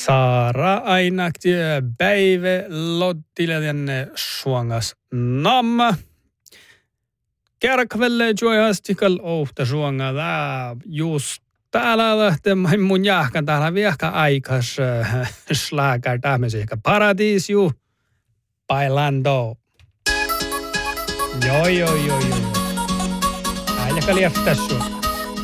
Sara aina päivä lottilelen suongas namma. Kärkvelle juohastikal ohta suonga just täällä lähtee mun jahkan täällä viehkä aikas slagar tämmöisiä paradiisiu bailando. Joo. Aina lieftäs sun.